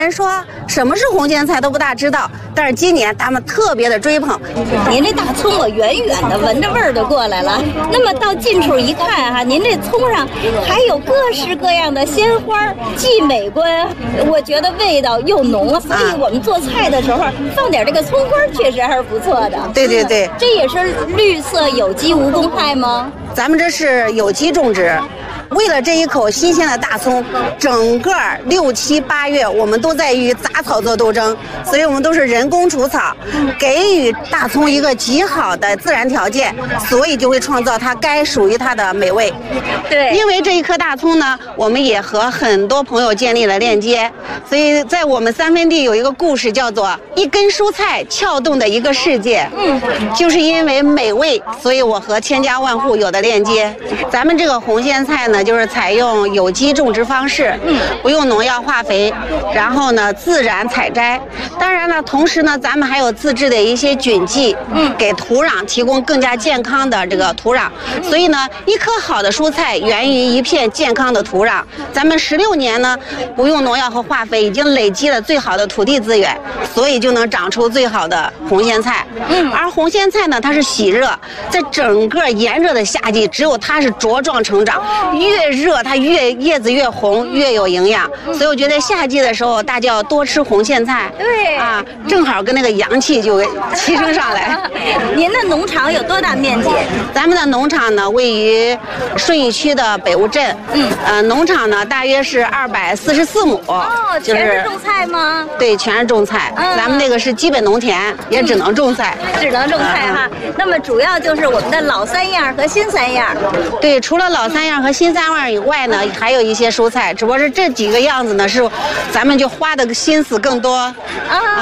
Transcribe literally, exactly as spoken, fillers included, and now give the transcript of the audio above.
人说什么是红苋菜都不大知道，但是今年他们特别的追捧。 您这大葱我远远的闻着味儿就过来了，那么到近处一看哈、啊，您这葱上还有各式各样的鲜花，既美观，我觉得味道又浓，所以我们做菜的时候放点这个葱花确实还是不错的。 对对对， 这也是绿色有机无公害吗？ 咱们这是有机种植。为了这一口新鲜的大葱，整个六七八月我们都在与杂草做斗争，所以我们都是人工除草，给予大葱一个极好的自然条件，所以就会创造它该属于它的美味。 对， 因为这一颗大葱呢，我们也和很多朋友建立了链接，所以在我们三分地有一个故事叫做一根蔬菜撬动的一个世界。嗯，就是因为美味，所以我和千家万户有的链接。咱们这个红苋菜呢，就是采用有机种植方式，嗯，不用农药化肥，然后呢自然采摘。当然了，同时呢，咱们还有自制的一些菌剂，嗯，给土壤提供更加健康的这个土壤。所以呢，一颗好的蔬菜源于一片健康的土壤。咱们十六年呢，不用农药和化肥，已经累积了最好的土地资源，所以就能长出最好的红苋菜。嗯，而红苋菜呢，它是喜热，在整个炎热的夏季，只有它是茁壮成长，越热它越叶子越红，越有营养。所以我觉得夏季的时候，大家要多吃红苋菜。 对啊，正好跟那个阳气就提升上来。 您的农场有多大面积？ 咱们的农场呢，位于顺义区的北坞镇。嗯，呃，农场呢大约是二百四十四亩。 哦， 就是全是种菜吗？ 对，全是种菜。嗯，咱们那个是基本农田，也只能种菜。 只能种菜哈。嗯、那么主要就是我们的老三样和新三样。 对，除了老三样和新三样以外呢，还有一些蔬菜，只不过是这几个样子呢，是咱们就花的心思更多。啊。